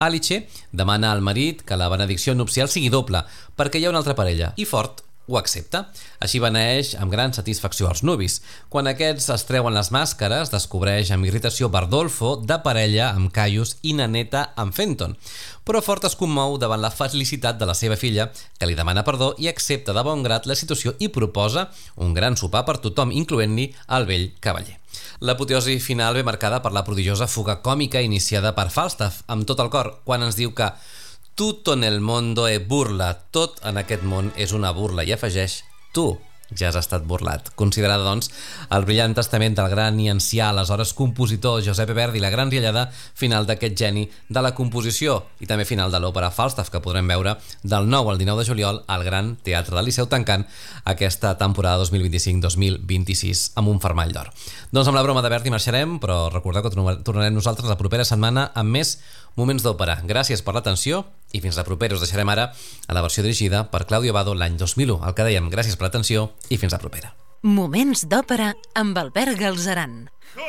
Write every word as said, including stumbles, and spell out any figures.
Alice demana al marit que la benedicció nupcial sigui doble perquè hi ha una altra parella i Ford ho accepta. Així beneeix amb gran satisfacció als nuvis. Quan aquests es treuen les màscares, descobreix amb irritació Bardolfo de parella amb Caius i Naneta amb Fenton. Però Ford es commou davant la felicitat de la seva filla, que li demana perdó i accepta de bon grat la situació i proposa un gran sopar per tothom, incloent-hi el vell cavaller. L'apoteosi final ve marcada per la prodigiosa fuga còmica iniciada per Falstaff, amb tot el cor, quan ens diu que «Tutto nel mondo è burla», tot en aquest món és una burla, i afegeix «tu ja has estat burlat». Considerada, doncs, el brillant testament del gran i ancià, aleshores compositor Giuseppe Verdi, la gran riallada final d'aquest geni de la composició i també final de l'òpera Falstaff, que podrem veure del nou al dinou de juliol al Gran Teatre del Liceu, tancant aquesta temporada dos mil vint-i-cinc dos mil vint-i-sis amb un fermall d'or. Doncs amb la broma de Verdi marxarem, però recordeu que tornarem nosaltres la propera setmana amb més moments d'òpera. Gràcies per l'atenció i fins la propera. Us deixarem ara a la versió dirigida per Claudio Abbado l'any dos mil u. El que dèiem, gràcies per l'atenció i fins la propera. Moments d'òpera amb Albert Galzeran.